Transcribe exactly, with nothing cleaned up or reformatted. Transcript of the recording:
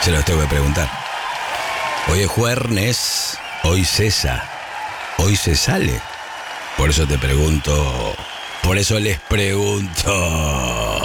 Se los tengo que preguntar. Hoy es jueves, hoy cesa, hoy se sale. Por eso te pregunto, por eso les pregunto.